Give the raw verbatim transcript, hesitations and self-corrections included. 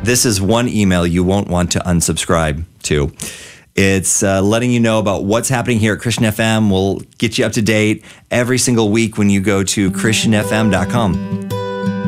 this is one email you won't want to unsubscribe to. It's uh, letting you know about what's happening here at Christian F M. We'll get you up to date every single week when you go to christian f m dot com.